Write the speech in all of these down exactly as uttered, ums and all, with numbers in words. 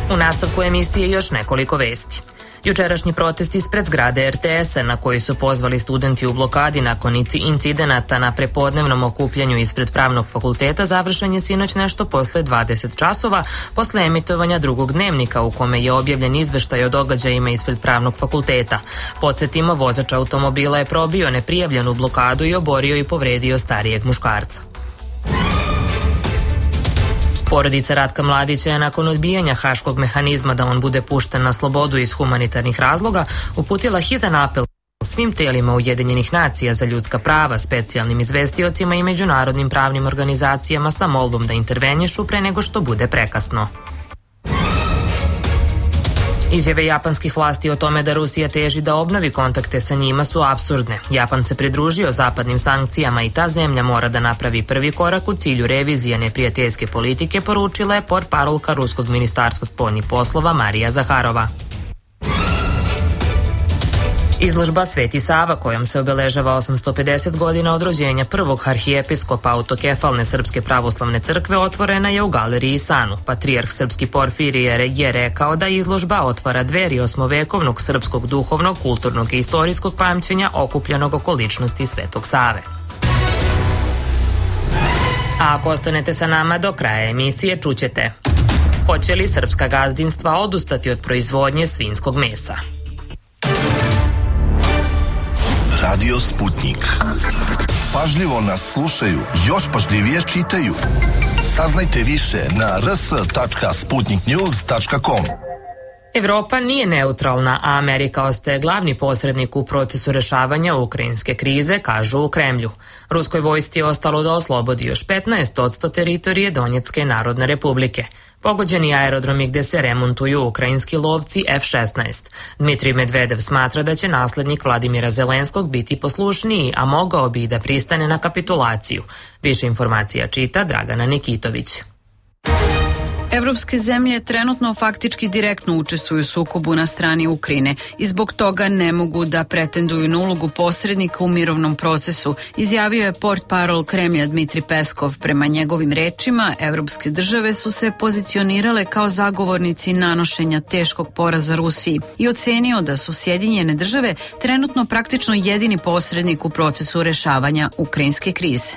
U nastavku emisije još nekoliko vesti. Jučerašnji protest ispred zgrade er te esa na koji su pozvali studenti u blokadi nakon incidenata na prepodnevnom okupljanju ispred Pravnog fakulteta završen je sinoć nešto posle dvadeset časova posle emitovanja drugog dnevnika u kome je objavljen izveštaj o događajima ispred Pravnog fakulteta. Podsjetimo, vozač automobila je probio neprijavljenu blokadu i oborio i povredio starijeg muškarca. Porodica Ratka Mladića je nakon odbijanja haškog mehanizma da on bude pušten na slobodu iz humanitarnih razloga uputila hitan apel svim telima Ujedinjenih nacija za ljudska prava, specijalnim izvestiocima i međunarodnim pravnim organizacijama sa molbom da intervenješu pre nego što bude prekasno. Izjave japanskih vlasti o tome da Rusija teži da obnovi kontakte sa njima su apsurdne. Japan se pridružio zapadnim sankcijama i ta zemlja mora da napravi prvi korak u cilju revizije neprijateljske politike, poručila je portparolka Ruskog ministarstva spoljnih poslova Marija Zaharova. Izložba Sveti Sava, kojom se obeležava osamsto pedeset godina od rođenja prvog arhijepiskopa autokefalne Srpske pravoslavne crkve, otvorena je u galeriji Sanu. Patrijarh Srpski Porfirije je rekao da izložba otvara dveri osmovekovnog srpskog duhovnog, kulturnog i istorijskog pamćenja okupljenog oko ličnosti Svetog Save. A ako ostanete sa nama do kraja emisije, čućete: hoće li srpska gazdinstva odustati od proizvodnje svinjskog mesa? Radio Sputnik. Pažljivo nas slušaju, još pažljivije čitaju. Saznajte više na r s tačka sputnik news tačka com. Evropa nije neutralna, a Amerika ostaje glavni posrednik u procesu rešavanja ukrajinske krize, kažu u Kremlju. Ruskoj vojsci je ostalo da oslobodi još petnaest posto teritorije Donjecke narodne republike. Pogođeni aerodromi gde se remontuju ukrajinski lovci ef šesnaest. Dmitrij Medvedev smatra da će naslednik Vladimira Zelenskog biti poslušniji, a mogao bi i da pristane na kapitulaciju. Više informacija čita Dragana Nikitović. Evropske zemlje trenutno faktički direktno učestvuju u sukobu na strani Ukrajine i zbog toga ne mogu da pretenduju na ulogu posrednika u mirovnom procesu, izjavio je portparol Kremlja Dmitrij Peskov. Prema njegovim rečima, evropske države su se pozicionirale kao zagovornici nanošenja teškog poraza Rusiji i ocenio da su Sjedinjene države trenutno praktično jedini posrednik u procesu rešavanja ukrajinske krize.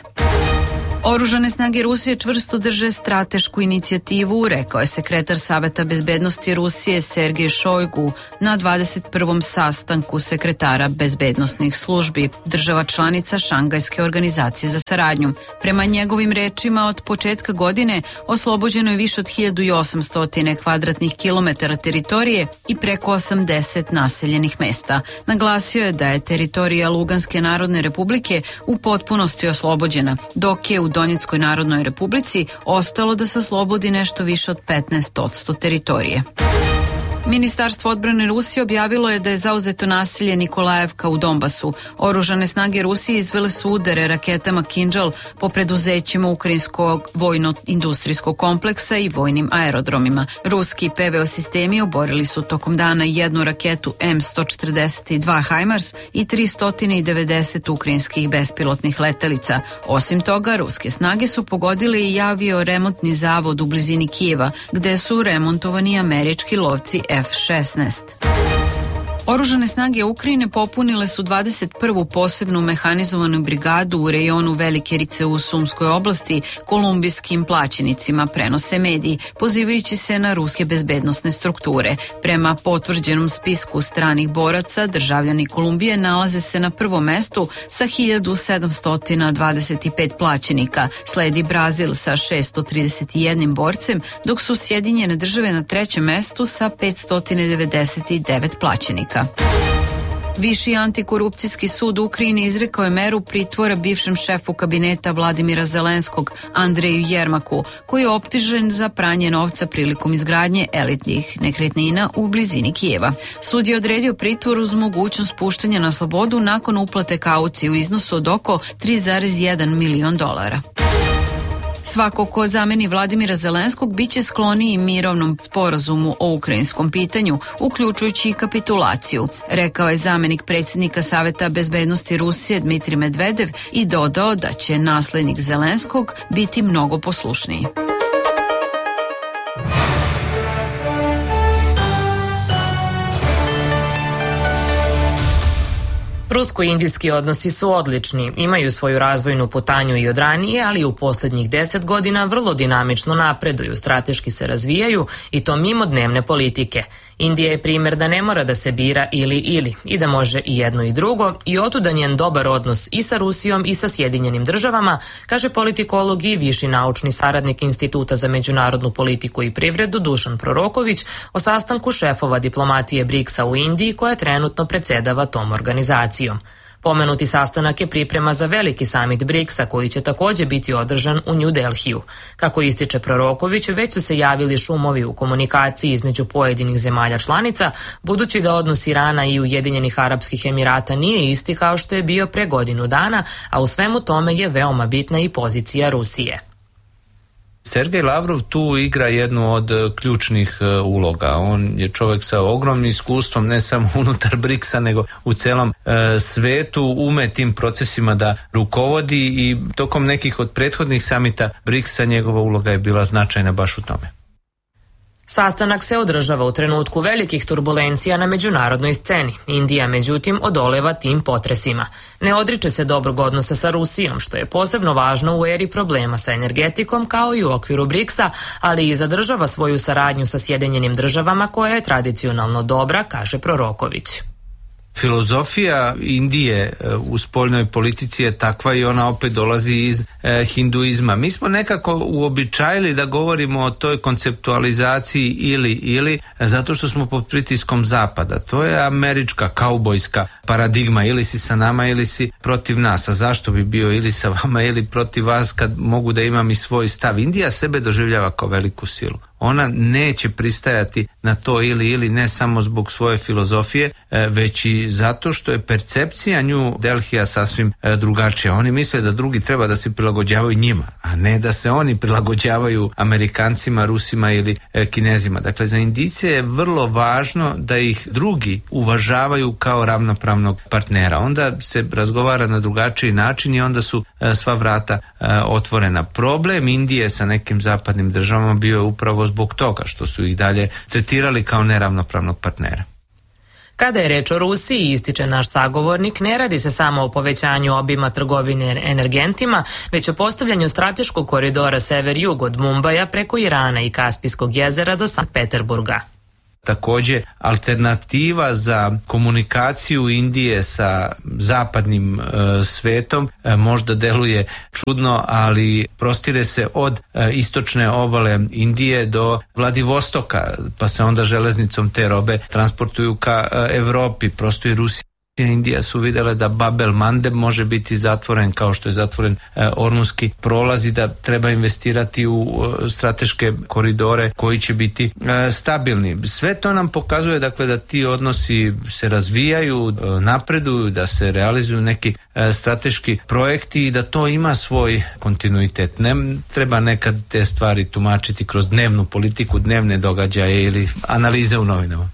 Oružane snage Rusije čvrsto drže stratešku inicijativu, rekao je sekretar Saveta bezbednosti Rusije Sergej Šojgu na dvadeset prvom sastanku sekretara bezbednosnih službi država članica Šangajske organizacije za saradnju. Prema njegovim rečima, od početka godine oslobođeno je više od hiljadu osamsto kvadratnih kilometara teritorije i preko osamdeset naseljenih mesta. Naglasio je da je teritorija Luganske narodne republike u potpunosti oslobođena, dok je u Donjeckoj narodnoj republici ostalo da se oslobodi nešto više od petnaest posto teritorije. Ministarstvo odbrane Rusije objavilo je da je zauzeto naselje Nikolajevka u Donbasu. Oružane snage Rusije izvele su udare raketama Kinžal po preduzećima ukrajinskog vojno-industrijskog kompleksa i vojnim aerodromima. Ruski pe ve o sistemi oborili su tokom dana jednu raketu em sto četrdeset dva HIMARS i tristo devedeset ukrajinskih bespilotnih letelica. Osim toga, ruske snage su pogodile i avio remontni zavod u blizini Kijeva, gde su remontovani američki lovci ef šesnaest. Oružane snage Ukrajine popunile su dvadeset prvu posebnu mehanizovanu brigadu u rejonu Velike Rice u Sumskoj oblasti kolumbijskim plaćenicima, prenose mediji, pozivajući se na ruske bezbednosne strukture. Prema potvrđenom spisku stranih boraca, državljani Kolumbije nalaze se na prvom mestu sa hiljadu sedamsto dvadeset pet plaćenika. Sledi Brazil sa šessto trideset jedan borcem, dok su Sjedinjene države na trećem mestu sa petsto devedeset devet plaćenika. Viši antikorupcijski sud u Ukrajini izrekao je meru pritvora bivšem šefu kabineta Vladimira Zelenskog, Andreju Jermaku, koji je optužen za pranje novca prilikom izgradnje elitnih nekretnina u blizini Kijeva. Sud je odredio pritvor uz mogućnost puštanja na slobodu nakon uplate kaucije u iznosu od oko tri zarez jedan milion dolara. Svako ko zameni Vladimira Zelenskog biće skloniji mirovnom sporazumu o ukrajinskom pitanju, uključujući i kapitulaciju, rekao je zamenik predsjednika Saveta bezbednosti Rusije Dmitrij Medvedev i dodao da će naslednik Zelenskog biti mnogo poslušniji. Rusko-indijski odnosi su odlični, imaju svoju razvojnu putanju i od ranije, ali u posljednjih deset godina vrlo dinamično napreduju, strateški se razvijaju i to mimo dnevne politike. Indija je primjer da ne mora da se bira ili ili i da može i jedno i drugo i otuda njen dobar odnos i sa Rusijom i sa Sjedinjenim državama, kaže politikolog i viši naučni saradnik Instituta za međunarodnu politiku i privredu Dušan Proroković o sastanku šefova diplomatije briksa u Indiji koja trenutno predsjedava tom organizacijom. Pomenuti sastanak je priprema za veliki samit briksa koji će također biti održan u New Delhiju. Kako ističe Proroković, već su se javili šumovi u komunikaciji između pojedinih zemalja članica, budući da odnos Irana i Ujedinjenih Arapskih Emirata nije isti kao što je bio pre godinu dana, a u svemu tome je veoma bitna i pozicija Rusije. Sergej Lavrov tu igra jednu od ključnih uloga. On je čovjek sa ogromnim iskustvom, ne samo unutar briksa, nego u celom e, svetu, ume tim procesima da rukovodi i tokom nekih od prethodnih samita briksa njegova uloga je bila značajna baš u tome. Sastanak se održava u trenutku velikih turbulencija na međunarodnoj sceni. Indija, međutim, odoleva tim potresima. Ne odriče se dobrog odnosa sa Rusijom, što je posebno važno u eri problema sa energetikom, kao i u okviru briksa, ali i zadržava svoju saradnju sa Sjedinjenim državama koja je tradicionalno dobra, kaže Proroković. Filozofija Indije u spoljnoj politici je takva i ona opet dolazi iz e, hinduizma. Mi smo nekako uobičajili da govorimo o toj konceptualizaciji ili ili zato što smo pod pritiskom zapada. To je američka kaubojska paradigma, ili si sa nama ili si protiv nas. A zašto bi bio ili sa vama ili protiv vas kad mogu da imam i svoj stav? Indija sebe doživljava kao veliku silu. Ona neće pristajati na to ili ili ne samo zbog svoje filozofije, već i zato što je percepcija New Delhija sasvim drugačija. Oni misle da drugi treba da se prilagođavaju njima, a ne da se oni prilagođavaju Amerikancima, Rusima ili Kinezima. Dakle, za Indijce je vrlo važno da ih drugi uvažavaju kao ravnopravnog partnera. Onda se razgovara na drugačiji način i onda su sva vrata otvorena. Problem Indije sa nekim zapadnim državama bio je upravo zbog toga što su ih dalje tretirali kao neravnopravnog partnera. Kada je reč o Rusiji, ističe naš sagovornik, ne radi se samo o povećanju obima trgovine energentima, već o postavljanju strateškog koridora sever-jug od Mumbaja preko Irana i Kaspijskog jezera do Sankt Peterburga. Također, alternativa za komunikaciju Indije sa zapadnim e, svetom e, možda deluje čudno, ali prostire se od e, istočne obale Indije do Vladivostoka, pa se onda železnicom te robe transportuju ka e, Evropi. Prosto i Rusija i Indija su vidjele da Babel Mandeb može biti zatvoren kao što je zatvoren e, Ormuski prolaz i da treba investirati u e, strateške koridore koji će biti e, stabilni. Sve to nam pokazuje dakle da ti odnosi se razvijaju, e, napreduju, da se realizuju neki e, strateški projekti i da to ima svoj kontinuitet. Ne treba nekad te stvari tumačiti kroz dnevnu politiku, dnevne događaje ili analize u novinama.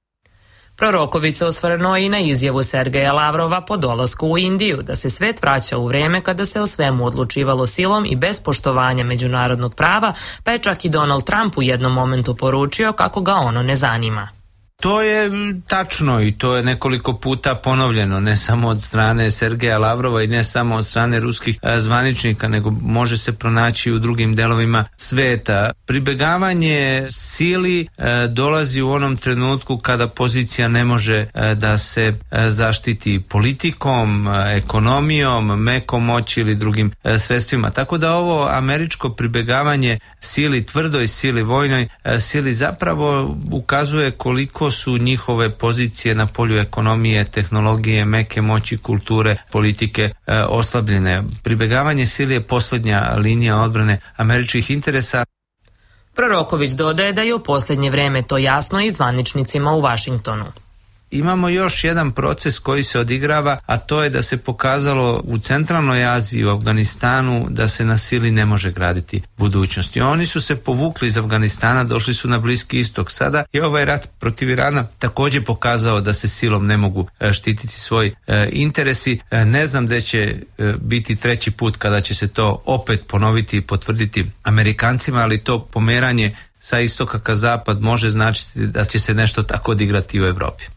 Proroković se osvrnuo i na izjavu Sergeja Lavrova po dolasku u Indiju, da se svet vraća u vrijeme kada se o svemu odlučivalo silom i bez poštovanja međunarodnog prava, pa je čak i Donald Trump u jednom momentu poručio kako ga ono ne zanima. To je tačno i to je nekoliko puta ponovljeno, ne samo od strane Sergeja Lavrova i ne samo od strane ruskih zvaničnika, nego može se pronaći u drugim delovima sveta. Pribegavanje sili e, dolazi u onom trenutku kada pozicija ne može e, da se e, zaštiti politikom, e, ekonomijom, mekom moći ili drugim e, sredstvima. Tako da ovo američko pribegavanje sili, tvrdoj sili, vojnoj e, sili zapravo ukazuje koliko su njihove pozicije na polju ekonomije, tehnologije, meke moći, kulture, politike e, oslabljene. Pribegavanje sili je posljednja linija odbrane američkih interesa. Proroković dodaje da je u posljednje vrijeme to jasno i zvaničnicima u Vašingtonu. Imamo još jedan proces koji se odigrava, a to je da se pokazalo u centralnoj Aziji, u Afganistanu, da se na sili ne može graditi budućnost. I oni su se povukli iz Afganistana, došli su na Bliski istok. Sada je ovaj rat protiv Irana također pokazao da se silom ne mogu štititi svoji e, interesi. E, ne znam gdje će e, biti treći put kada će se to opet ponoviti i potvrditi Amerikancima, ali to pomeranje sa istoka ka zapad može značiti da će se nešto tako odigrati u Europi.